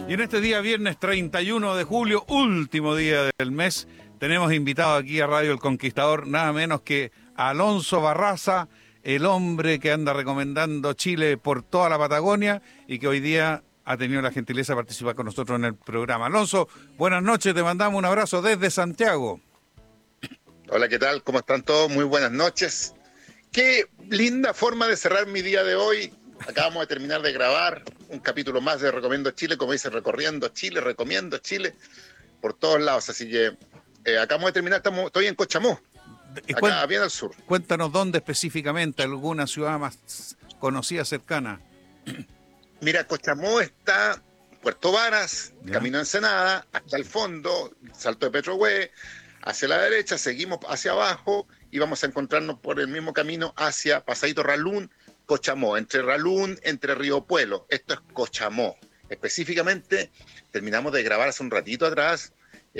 Y en este día, viernes 31 de julio, último día del mes, tenemos invitado aquí a Radio El Conquistador, nada menos que Alonso Barraza, el hombre que anda recomendando Chile por toda la Patagonia y que hoy día ha tenido la gentileza de participar con nosotros en el programa. Alonso, buenas noches, te mandamos un abrazo desde Santiago. Hola, ¿qué tal? ¿Cómo están todos? Muy buenas noches. Qué linda forma de cerrar mi día de hoy. Acabamos de terminar de grabar un capítulo más de Recomiendo Chile, como dice, recorriendo Chile, recomiendo Chile por todos lados. Así que acabamos de terminar, estoy en Cochamó, acá bien al sur. Cuéntanos dónde específicamente, alguna ciudad más conocida, cercana. Mira, Cochamó está Puerto Varas, ¿Ya? camino a Ensenada, hasta el fondo, Salto de Petrohue, hacia la derecha, seguimos hacia abajo y vamos a encontrarnos por el mismo camino hacia Pasadito Ralún, Cochamó, entre Río Puelo. Esto es Cochamó. Específicamente, terminamos de grabar hace un ratito atrás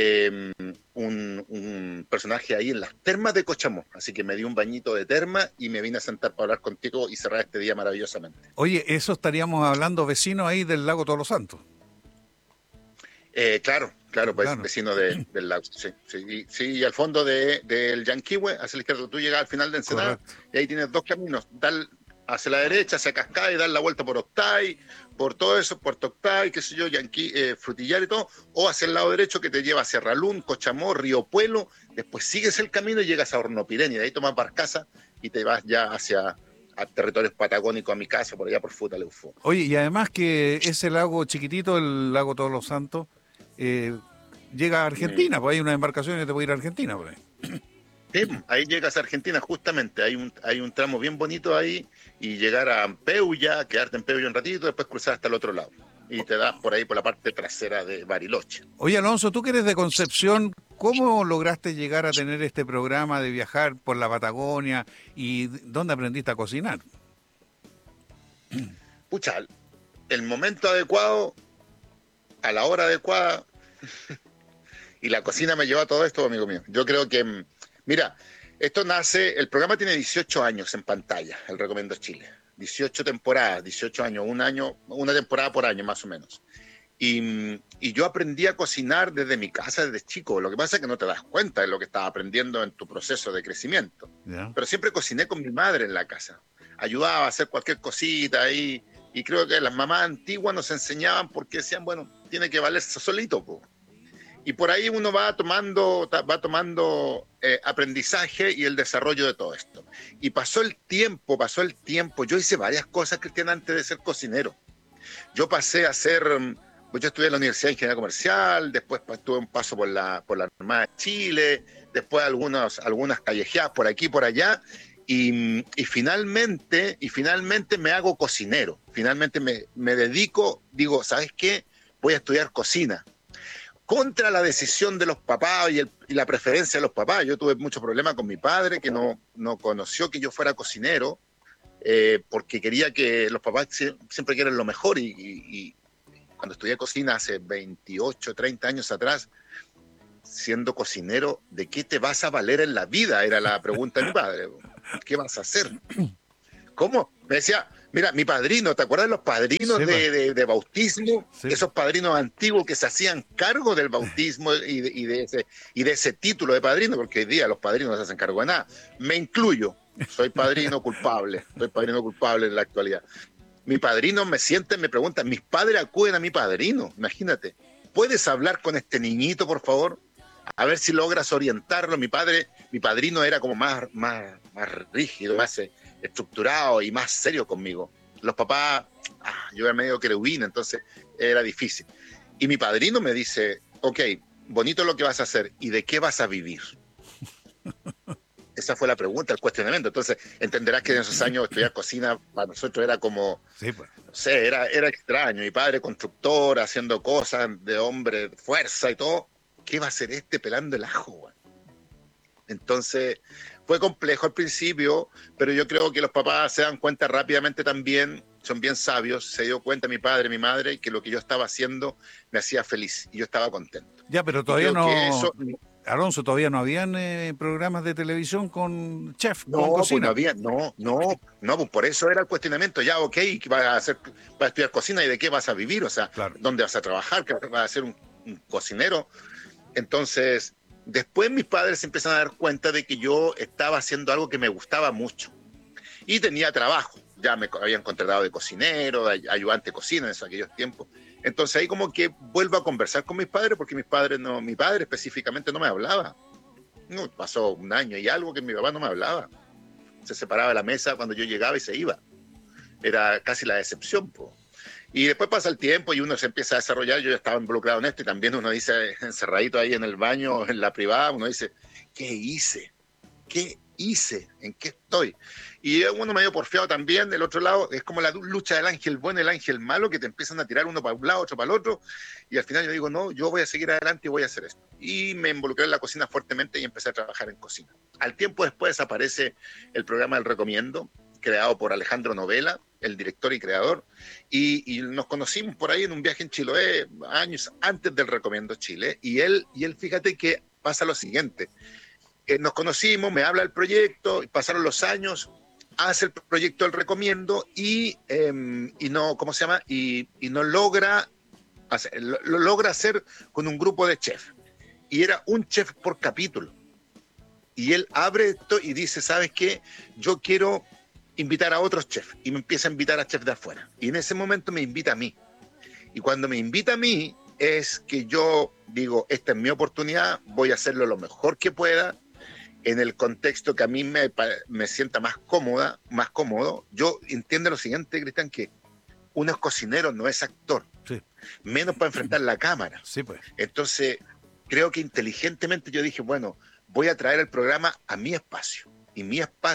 un personaje ahí en las termas de Cochamó. Así que me di un bañito de terma y me vine a sentar para hablar contigo y cerrar este día maravillosamente. Oye, eso estaríamos hablando vecinos ahí del lago Todos los Santos. Claro, pues Claro. vecino del lago. Sí, y al fondo del Yanquihue, hacia la izquierda, tú llegas al final de Ensenada, Correcto. y ahí tienes dos caminos, hacia la derecha, hacia Cascada, y dar la vuelta por Octay, por todo eso, Puerto Octay, qué sé yo, Frutillar y todo, o hacia el lado derecho que te lleva hacia Ralún, Cochamó, Río Puelo, después sigues el camino y llegas a Hornopirén, y de ahí tomas barcaza y te vas ya hacia a territorios patagónicos, a mi casa, por allá por Futaleufó. Oye, y además que ese lago chiquitito, el lago Todos los Santos, llega a Argentina, pues hay una embarcación que te puede ir a Argentina por ahí. Sí, ahí llegas a Argentina, justamente, hay un tramo bien bonito ahí, y llegar a Peulla, quedarte en Peulla un ratito, después cruzar hasta el otro lado, y te das por ahí por la parte trasera de Bariloche. Oye, Alonso, tú que eres de Concepción, ¿cómo lograste llegar a tener este programa de viajar por la Patagonia y dónde aprendiste a cocinar? Pucha, el momento adecuado, a la hora adecuada, y la cocina me llevó a todo esto, amigo mío. Yo creo que, mira, el programa tiene 18 años en pantalla, el Recomiendo Chile. 18 temporadas, 18 años, una temporada por año más o menos. Y yo aprendí a cocinar desde mi casa, desde chico. Lo que pasa es que no te das cuenta de lo que estás aprendiendo en tu proceso de crecimiento. ¿Ya? Pero siempre cociné con mi madre en la casa. Ayudaba a hacer cualquier cosita ahí. Y creo que las mamás antiguas nos enseñaban porque decían, bueno, tiene que valerse solito, po. Y por ahí uno va tomando aprendizaje y el desarrollo de todo esto. Y pasó el tiempo. Yo hice varias cosas, Cristian, antes de ser cocinero. Yo pasé a ser, pues yo estudié en la Universidad de Ingeniería Comercial, después tuve un paso por la Armada de Chile, después algunas callejeadas por aquí y por allá, y finalmente me hago cocinero. Finalmente me dedico, digo, ¿sabes qué? Voy a estudiar cocina. Contra la decisión de los papás y la preferencia de los papás. Yo tuve mucho problema con mi padre, que no conoció que yo fuera cocinero, porque quería que los papás siempre quieren lo mejor, y cuando estudié cocina hace 28, 30 años atrás, siendo cocinero, ¿de qué te vas a valer en la vida? Era la pregunta de mi padre. ¿Qué vas a hacer? ¿Cómo? Me decía, mira, mi padrino, ¿te acuerdas de los padrinos Sí, pues. de bautismo? Sí. Esos padrinos antiguos que se hacían cargo del bautismo y de ese título de padrino, porque hoy día los padrinos no se hacen cargo de nada. Me incluyo, soy padrino culpable en la actualidad. Mi padrino me pregunta, mis padres acuden a mi padrino, imagínate. ¿Puedes hablar con este niñito, por favor? A ver si logras orientarlo. Mi padrino era como más rígido, más estructurado y más serio conmigo. Los papás, yo era medio querubín, entonces era difícil. Y mi padrino me dice, ok, bonito lo que vas a hacer, ¿y de qué vas a vivir? Esa fue la pregunta, el cuestionamiento. Entonces entenderás que en esos años estudiar cocina para nosotros era como, Sí, pues. no sé, era extraño. Mi padre constructor, haciendo cosas de hombre, fuerza y todo. ¿Qué va a hacer pelando el ajo, güey? Entonces fue complejo al principio, pero yo creo que los papás se dan cuenta rápidamente también, son bien sabios. Se dio cuenta mi padre, mi madre, que lo que yo estaba haciendo me hacía feliz y yo estaba contento. Ya, pero Y creo que eso... Alonso, todavía no habían programas de televisión con chef, con No, pues no cocina. había, no, pues por eso era el cuestionamiento. Ya, ok, ¿qué vas a hacer? ¿Vas a estudiar cocina y de qué vas a vivir? O sea, Claro. ¿dónde vas a trabajar? ¿Qué vas a ser un cocinero? Entonces, después mis padres se empiezan a dar cuenta de que yo estaba haciendo algo que me gustaba mucho y tenía trabajo. Ya me habían contratado de cocinero, de ayudante de cocina en esos, aquellos tiempos. Entonces ahí como que vuelvo a conversar con mis padres porque mi padre específicamente no me hablaba. No, pasó un año y algo que mi papá no me hablaba. Se separaba de la mesa cuando yo llegaba y se iba. Era casi la decepción, po. Y después pasa el tiempo y uno se empieza a desarrollar. Yo ya estaba involucrado en esto y también uno dice, encerradito ahí en el baño, en la privada, uno dice, ¿qué hice? ¿Qué hice? ¿En qué estoy? Y uno medio porfiado también. Del otro lado, es como la lucha del ángel bueno y el ángel malo, que te empiezan a tirar uno para un lado, otro para el otro. Y al final yo digo, no, yo voy a seguir adelante y voy a hacer esto. Y me involucré en la cocina fuertemente y empecé a trabajar en cocina. Al tiempo después aparece el programa El Recomiendo, creado por Alejandro Novela, el director y creador, y nos conocimos por ahí en un viaje en Chiloé, años antes del Recomiendo Chile, y él, fíjate que pasa lo siguiente, nos conocimos, me habla del proyecto, pasaron los años, hace el proyecto del Recomiendo y no, ¿cómo se llama? Y no logra lo logra hacer con un grupo de chefs, y era un chef por capítulo. Y él abre esto y dice, ¿sabes qué? Yo quiero invitar a otros chefs. Y me empieza a invitar a chefs de afuera. Y en ese momento me invita a mí. Y cuando me invita a mí es que yo digo, esta es mi oportunidad, voy a hacerlo lo mejor que pueda, en el contexto que a mí me sienta más cómoda, más cómodo. Yo entiendo lo siguiente, Cristian, que uno es cocinero, no es actor. Sí. Menos para enfrentar la cámara. Sí, pues. Entonces, creo que inteligentemente yo dije, bueno, voy a traer el programa a mi espacio. Y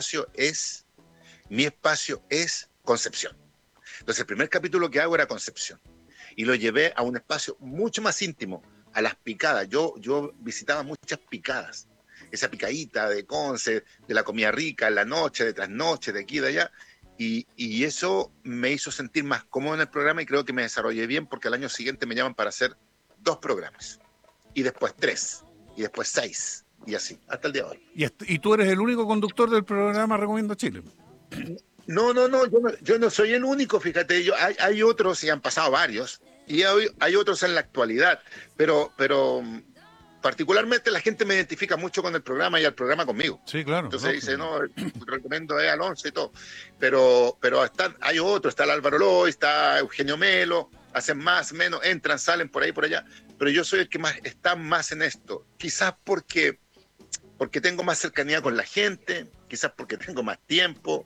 mi espacio es Concepción. Entonces, el primer capítulo que hago era Concepción. Y lo llevé a un espacio mucho más íntimo, a las picadas. Yo visitaba muchas picadas. Esa picadita de Conce, de la comida rica, en la noche, de trasnoche, de aquí y de allá. Y eso me hizo sentir más cómodo en el programa y creo que me desarrollé bien porque al año siguiente me llaman para hacer 2 programas. Y después 3. Y después 6. Y así, hasta el día de hoy. Y tú eres el único conductor del programa Recomiendo Chile. No, yo no soy el único, fíjate, hay otros y han pasado varios, y hay otros en la actualidad, pero particularmente la gente me identifica mucho con el programa y el programa conmigo. Sí, claro. Entonces dice, no, recomiendo a Alonso y todo, pero hay otros, está el Álvaro Loy, está Eugenio Melo, hacen más, menos, entran, salen por ahí, por allá, pero yo soy el que más está más en esto, quizás porque tengo más cercanía con la gente, quizás porque tengo más tiempo.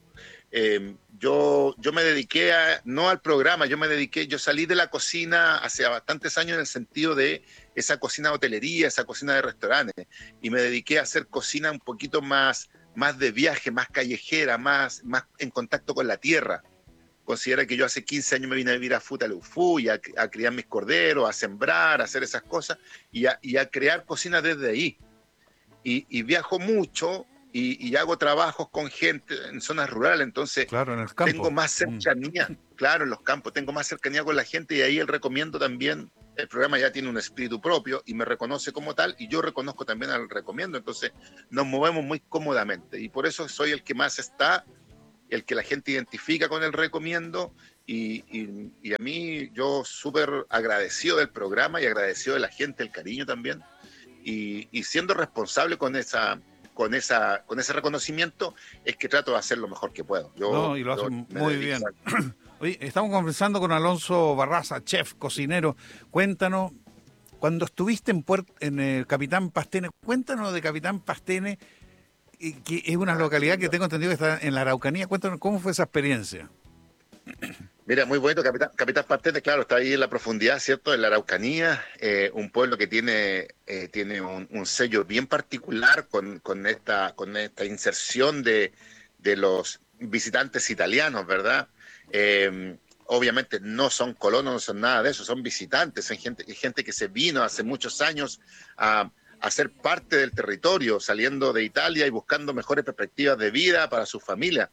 Yo me dediqué no al programa, yo salí de la cocina hace bastantes años en el sentido de esa cocina de hotelería, esa cocina de restaurantes, y me dediqué a hacer cocina un poquito más de viaje, más callejera, más en contacto con la tierra. Considera que yo hace 15 años me vine a vivir a Futaleufú y a criar mis corderos, a sembrar, a hacer esas cosas y a crear cocina desde ahí. Y viajo mucho y hago trabajos con gente en zonas rurales, entonces claro, en el campo. Tengo más cercanía, claro, en los campos, tengo más cercanía con la gente y ahí el Recomiendo también, el programa ya tiene un espíritu propio y me reconoce como tal y yo reconozco también al Recomiendo, entonces nos movemos muy cómodamente y por eso soy el que más está, el que la gente identifica con el Recomiendo y a mí yo súper agradecido del programa y agradecido de la gente, el cariño también. Y siendo responsable con ese reconocimiento es que trato de hacer lo mejor que puedo. Y lo hacen muy bien. Oye, estamos conversando con Alonso Barraza, chef, cocinero. Cuéntanos, cuando estuviste en el Capitán Pastene, cuéntanos de Capitán Pastene, que es una localidad que tengo entendido que está en la Araucanía. Cuéntanos cómo fue esa experiencia. Mira, muy bonito, Capitán Pastene, claro, está ahí en la profundidad, ¿cierto? En la Araucanía, un pueblo que tiene un sello bien particular con esta inserción de los visitantes italianos, ¿verdad? Obviamente no son colonos, no son nada de eso, son visitantes, son gente que se vino hace muchos años a ser parte del territorio, saliendo de Italia y buscando mejores perspectivas de vida para su familia.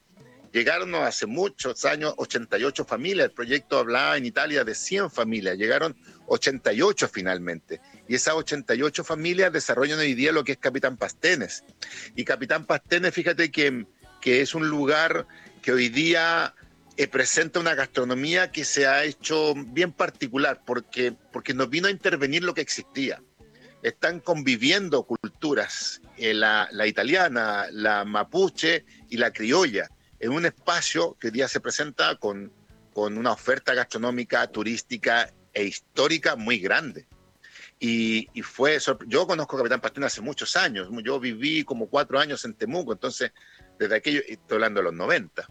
Llegaron hace muchos años 88 familias. El proyecto hablaba en Italia de 100 familias. Llegaron 88 finalmente. Y esas 88 familias desarrollan hoy día lo que es Capitán Pastenes. Y Capitán Pastenes, fíjate que es un lugar que hoy día presenta una gastronomía que se ha hecho bien particular porque nos vino a intervenir lo que existía. Están conviviendo culturas, la italiana, la mapuche y la criolla, en un espacio que hoy día se presenta con una oferta gastronómica, turística e histórica muy grande. Y yo conozco a Capitán Pastenes hace muchos años. Yo viví como 4 años en Temuco, entonces desde aquello, estoy hablando de los 90.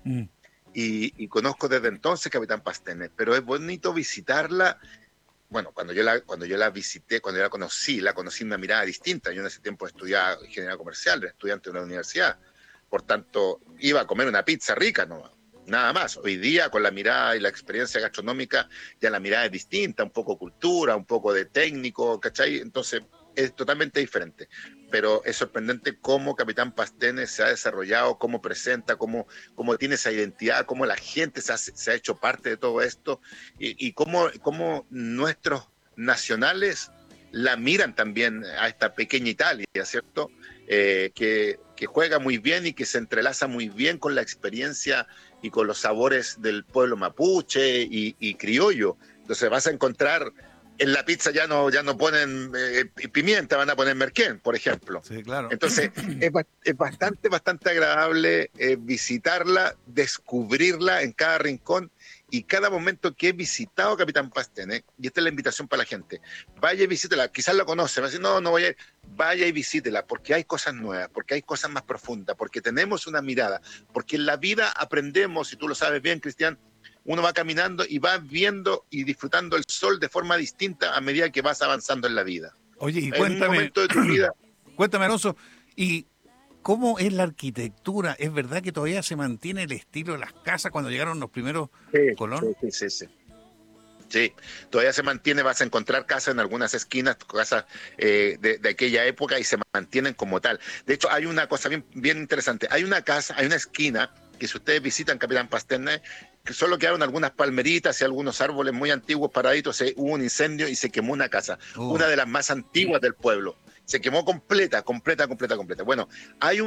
Y conozco desde entonces Capitán Pastenes, pero es bonito visitarla. Bueno, cuando yo la visité, cuando yo la conocí en una mirada distinta. Yo en ese tiempo estudiaba ingeniería comercial, era estudiante de una universidad. Por tanto, iba a comer una pizza rica, no, nada más. Hoy día, con la mirada y la experiencia gastronómica, ya la mirada es distinta, un poco cultura, un poco de técnico, ¿cachai? Entonces, es totalmente diferente. Pero es sorprendente cómo Capitán Pastenes se ha desarrollado, cómo presenta, cómo tiene esa identidad, cómo la gente se ha hecho parte de todo esto y cómo nuestros nacionales la miran también a esta pequeña Italia, ¿cierto? Que juega muy bien y que se entrelaza muy bien con la experiencia y con los sabores del pueblo mapuche y criollo. Entonces vas a encontrar, en la pizza ya no ponen pimienta, van a poner merquén, por ejemplo. Sí, claro. Entonces es bastante agradable visitarla, descubrirla en cada rincón. Y cada momento que he visitado Capitán Pastenes, y esta es la invitación para la gente, vaya y visítela, quizás la conoce, va a decir, no voy a ir, vaya y visítela, porque hay cosas nuevas, porque hay cosas más profundas, porque tenemos una mirada, porque en la vida aprendemos, y tú lo sabes bien, Cristian, uno va caminando y va viendo y disfrutando el sol de forma distinta a medida que vas avanzando en la vida. Oye, y en cuéntame, un momento de tu vida. Cuéntame, Alonso, ¿y cómo es la arquitectura? ¿Es verdad que todavía se mantiene el estilo de las casas cuando llegaron los primeros colonos? Sí. Sí, todavía se mantiene, vas a encontrar casas en algunas esquinas, casas de aquella época, y se mantienen como tal. De hecho, hay una cosa bien interesante. Hay una esquina que, si ustedes visitan Capitán Pastenes, que solo quedaron algunas palmeritas y algunos árboles muy antiguos paraditos. Hubo un incendio y se quemó una casa, una de las más antiguas del pueblo. Se quemó completa. Bueno, hay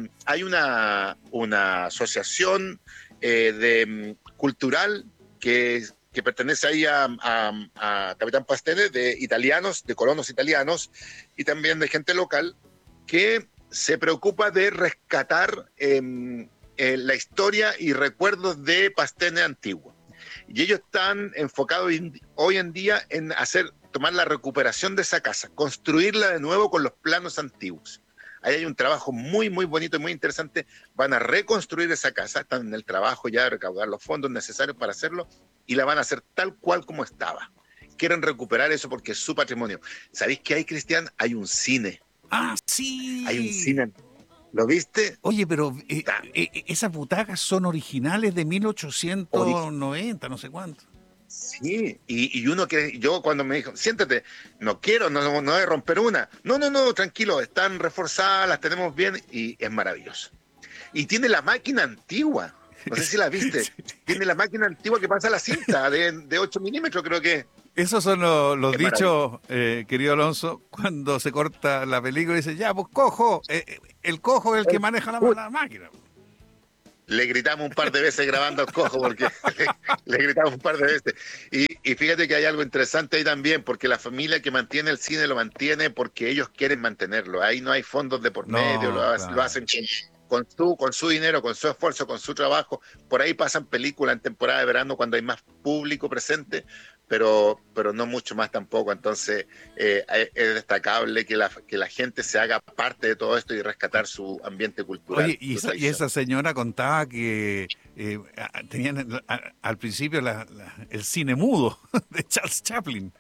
una asociación cultural que pertenece ahí a Capitán Pastenes, de italianos, de colonos italianos y también de gente local, que se preocupa de rescatar la historia y recuerdos de Pastenes antiguo. Y ellos están enfocados hoy en día en tomar la recuperación de esa casa, construirla de nuevo con los planos antiguos. Ahí hay un trabajo muy, muy bonito y muy interesante. Van a reconstruir esa casa, están en el trabajo ya de recaudar los fondos necesarios para hacerlo, y la van a hacer tal cual como estaba. Quieren recuperar eso porque es su patrimonio. ¿Sabéis qué hay, Cristian? Hay un cine. ¡Ah, sí! Hay un cine. ¿Lo viste? Oye, pero esas butacas son originales de 1890, no sé cuánto. Sí, y yo cuando me dijo, siéntate, no voy a romper una. No, tranquilo, están reforzadas, las tenemos bien, y es maravilloso. Y tiene la máquina antigua, no sé si la viste, tiene la máquina antigua que pasa la cinta de 8 milímetros, creo que. Esos son los dichos, querido Alonso, cuando se corta la película y dice, ya, pues cojo, el cojo es el que maneja la máquina. Le gritamos un par de veces grabando al cojo, porque le gritamos un par de veces. Y fíjate que hay algo interesante ahí también, porque la familia que mantiene el cine lo mantiene porque ellos quieren mantenerlo. Ahí no hay fondos de por medio, lo hacen con su dinero, con su esfuerzo, con su trabajo. Por ahí pasan películas en temporada de verano cuando hay más público presente, pero no mucho más tampoco. Entonces es destacable que la gente se haga parte de todo esto y rescatar su ambiente cultural. Oye, y esa señora contaba que tenían al principio el cine mudo de Charles Chaplin.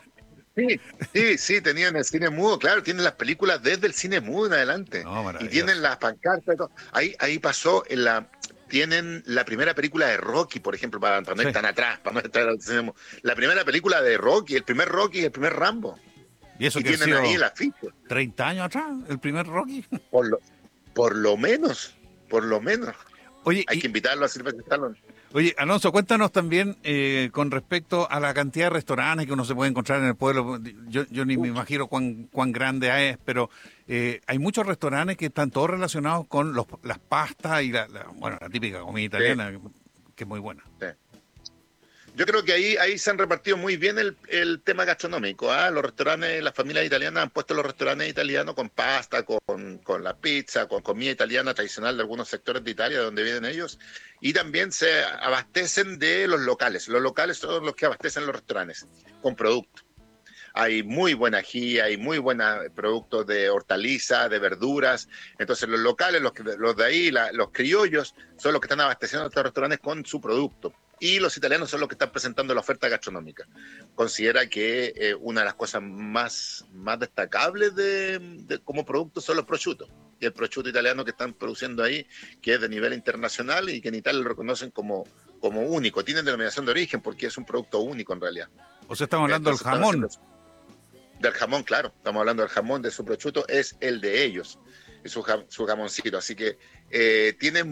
Sí, tenían el cine mudo, claro, tienen las películas desde el cine mudo en adelante. Y tienen las pancartas. Ahí pasó tienen la primera película de Rocky, por ejemplo, para no ir tan atrás, para no estar la primera película de Rocky, el primer Rocky y el primer Rambo. Y eso y que tienen ahí las fichas. 30 años atrás, el primer Rocky. Por lo menos. Oye, Hay que invitarlo a Silvestre Stallone. Oye, Alonso, cuéntanos también con respecto a la cantidad de restaurantes que uno se puede encontrar en el pueblo. Yo ni me imagino cuán grande es, pero hay muchos restaurantes que están todos relacionados con las pastas y bueno, la típica comida Sí, italiana, que es muy buena. sí. Yo creo que ahí se han repartido muy bien el tema gastronómico. ¿Ah? Los restaurantes, las familias italianas han puesto los restaurantes italianos con pasta, con la pizza, con comida italiana tradicional de algunos sectores de Italia, de donde vienen ellos. Y también se abastecen de los locales. Los locales son los que abastecen los restaurantes con productos. Hay muy buena ají, hay muy buenos productos de hortalizas, de verduras. Entonces los locales, los de ahí, los criollos, son los que están abasteciendo a estos restaurantes con su producto. Y los italianos son los que están presentando la oferta gastronómica. Considera que una de las cosas más destacables como producto son los prosciutos. Y el prosciutto italiano que están produciendo ahí, que es de nivel internacional y que en Italia lo reconocen como único. Tienen denominación de origen porque es un producto único en realidad. O sea, estamos hablando del Entonces, jamón. Del jamón, claro. Estamos hablando del jamón de su prosciutto, es el de ellos, es su jamoncito. Así que tienen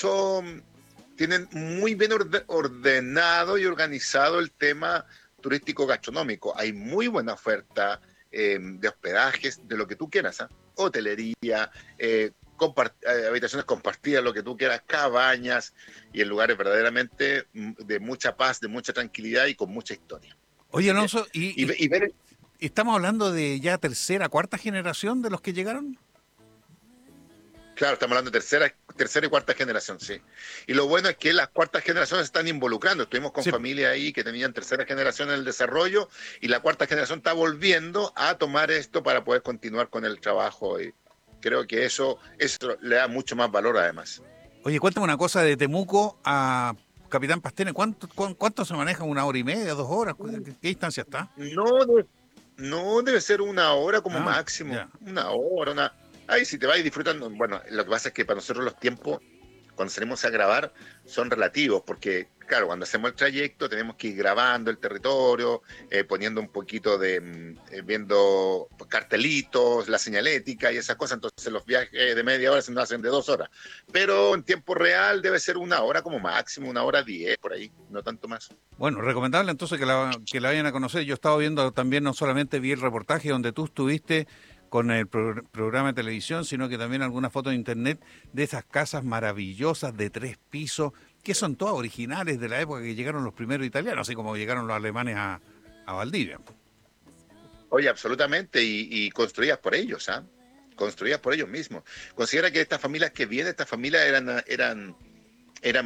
muy bien ordenado y organizado el tema turístico gastronómico. Hay muy buena oferta de hospedajes, de lo que tú quieras, ¿eh? Hotelería, habitaciones compartidas, lo que tú quieras, cabañas, y en lugares verdaderamente de mucha paz, de mucha tranquilidad y con mucha historia. Oye, Así que, Alonso, y ver. ¿estamos hablando de ya tercera, cuarta generación de los que llegaron? Claro, estamos hablando de tercera y cuarta generación, sí. Y lo bueno es que las cuartas generaciones se están involucrando. Estuvimos con Sí. familias ahí que tenían tercera generación en el desarrollo y la cuarta generación está volviendo a tomar esto para poder continuar con el trabajo. Y creo que eso le da mucho más valor además. Oye, cuéntame una cosa de Temuco a Capitán Pastene. ¿Cuánto se maneja? ¿1 hora y media, 2 horas? ¿Qué distancia está? No debe ser 1 hora como máximo. Ya. 1 hora. Ahí si te vas disfrutando. Bueno, lo que pasa es que para nosotros los tiempos, cuando salimos a grabar, son relativos, porque, claro, cuando hacemos el trayecto tenemos que ir grabando el territorio, poniendo un poquito viendo cartelitos, la señalética y esas cosas. Entonces los viajes de media hora se nos hacen de 2 horas. Pero en tiempo real debe ser 1 hora como máximo, 1 hora 10, por ahí, no tanto más. Bueno, recomendable entonces que la vayan a conocer. Yo he estado viendo también, no solamente vi el reportaje donde tú estuviste con el programa de televisión, sino que también algunas fotos de internet de esas casas maravillosas de 3 pisos, que son todas originales de la época que llegaron los primeros italianos, así como llegaron los alemanes a Valdivia. Oye, absolutamente, y construidas por ellos, ¿ah? Construidas por ellos mismos. Considera que estas familias que vienen, estas familias eran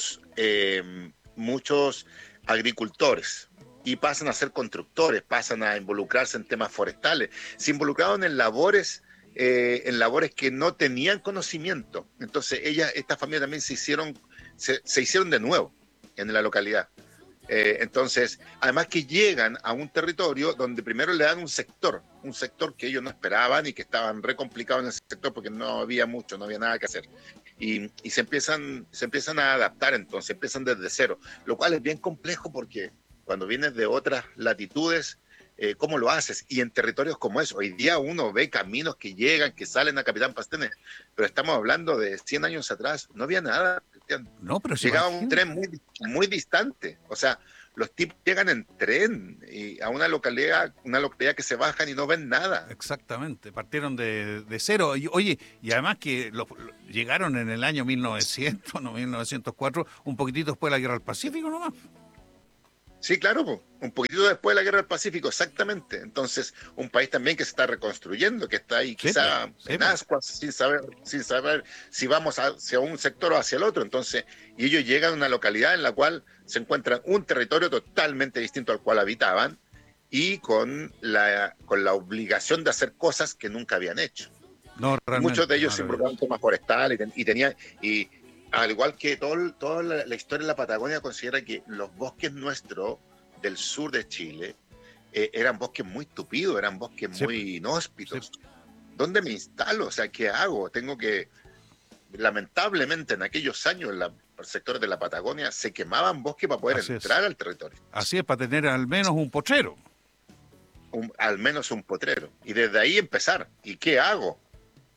muchos agricultores y pasan a ser constructores, pasan a involucrarse en temas forestales, se involucraron en labores que no tenían conocimiento. Entonces esta familia también se hicieron de nuevo en la localidad. Entonces, además que llegan a un territorio donde primero le dan un sector que ellos no esperaban y que estaban re complicados en ese sector porque no había nada que hacer. Y se empiezan a adaptar, entonces empiezan desde cero, lo cual es bien complejo porque cuando vienes de otras latitudes, ¿cómo lo haces? Y en territorios como eso, hoy día uno ve caminos que llegan, que salen a Capitán Pastene, pero estamos hablando de 100 años atrás, no había nada. No, pero llegaba un tren muy distante, o sea, los tipos llegan en tren y a una localidad que se bajan y no ven nada. Exactamente, partieron de cero. Oye, y además que llegaron en el año 1900, no 1904, un poquitito después de la Guerra del Pacífico nomás. Sí, claro, un poquito después de la Guerra del Pacífico, exactamente. Entonces, un país también que se está reconstruyendo, que está ahí quizá en ascuas, sin saber si vamos hacia un sector o hacia el otro. Entonces, y ellos llegan a una localidad en la cual se encuentran un territorio totalmente distinto al cual habitaban y con la obligación de hacer cosas que nunca habían hecho. No, realmente, muchos de ellos se involucraron en temas forestales y al igual que toda la historia de la Patagonia, considera que los bosques nuestros del sur de Chile eran bosques muy tupidos, eran bosques muy inhóspitos. Sí. ¿Dónde me instalo? O sea, ¿qué hago? Lamentablemente en aquellos años en los sectores de la Patagonia se quemaban bosques para poder entrar al territorio. Así es, para tener al menos un potrero. Al menos un potrero. Y desde ahí empezar. ¿Y qué hago?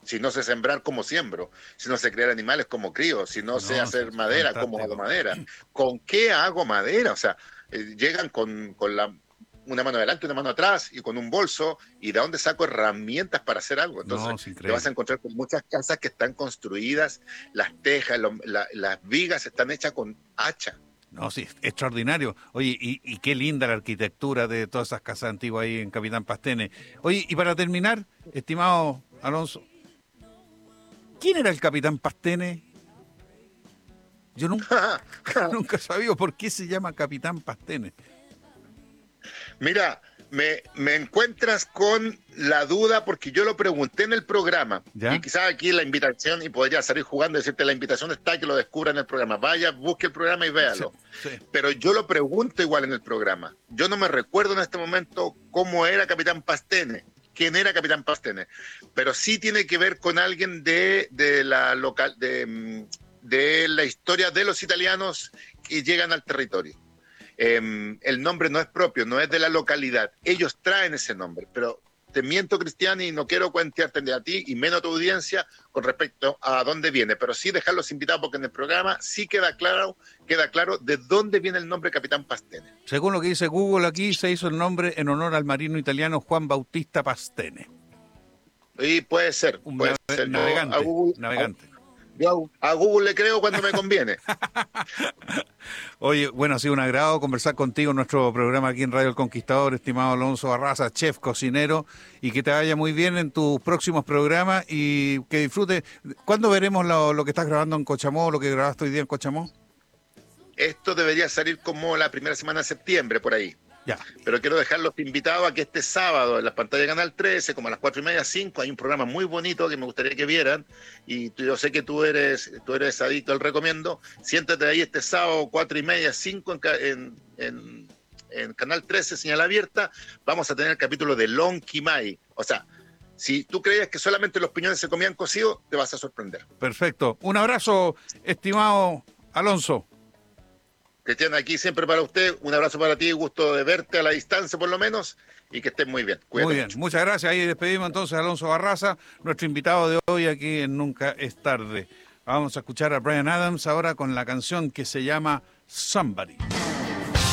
Si no sé sembrar, ¿cómo siembro? Si no sé crear animales, ¿cómo crío? Si no sé No, hacer es madera, ¿cómo hago fantástico. madera? ¿Con qué hago madera? O sea, llegan con una mano adelante, una mano atrás y con un bolso. ¿Y de dónde saco herramientas para hacer algo? No, Entonces, es te vas a increíble. encontrar con muchas casas que están construidas, las tejas, las vigas están hechas con hacha. No, sí, extraordinario. Oye, y qué linda la arquitectura de todas esas casas antiguas ahí en Capitán Pastene. Oye, y para terminar, estimado Alonso, ¿quién era el Capitán Pastene? Yo nunca, nunca he sabido por qué se llama Capitán Pastene. Mira, me encuentras con la duda porque yo lo pregunté en el programa y ¿Ya? quizás aquí la invitación, y podría salir jugando y decirte la invitación está que lo descubra en el programa. Vaya, busque el programa y Sí, véalo. sí. Pero yo lo pregunto igual en el programa. Yo no me recuerdo en este momento cómo era Capitán Pastene, quién era Capitán Pastene, pero sí tiene que ver con alguien de la historia de los italianos que llegan al territorio. El nombre no es propio, no es de la localidad. Ellos traen ese nombre, pero te miento, Cristian, y no quiero cuentearte a ti y menos a tu audiencia con respecto a dónde viene, pero sí dejarlos invitados porque en el programa sí queda claro de dónde viene el nombre Capitán Pastene. Según lo que dice Google aquí, se hizo el nombre en honor al marino italiano Juan Bautista Pastene, Y puede ser, un puede ser. navegante, navegante. Yo a Google le creo cuando me conviene. Oye, bueno, ha sido un agrado conversar contigo en nuestro programa aquí en Radio El Conquistador, estimado Alonso Barraza, chef, cocinero, y que te vaya muy bien en tus próximos programas y que disfrutes. ¿Cuándo veremos lo que estás grabando en Cochamó, lo que grabaste hoy día en Cochamó? Esto debería salir como la primera semana de septiembre, por ahí. Ya, Pero quiero dejarlos invitados a que este sábado en las pantallas de Canal 13, como a las 4:30, 5, hay un programa muy bonito que me gustaría que vieran. Y yo sé que tú eres adicto al recomiendo. Siéntate ahí este sábado, 4:30, 5 en Canal 13, señal abierta. Vamos a tener el capítulo de Lonqui Mai. O sea, si tú creías que solamente los piñones se comían cocidos, te vas a sorprender. perfecto. Un abrazo, estimado Alonso. Cristian, aquí siempre para usted. Un abrazo para ti, gusto de verte a la distancia por lo menos. Y que estés muy bien. Muy Cuídate bien, mucho. muchas gracias. Ahí despedimos entonces a Alonso Barraza, nuestro invitado de hoy aquí en Nunca es Tarde. Vamos a escuchar a Bryan Adams ahora con la canción que se llama Somebody.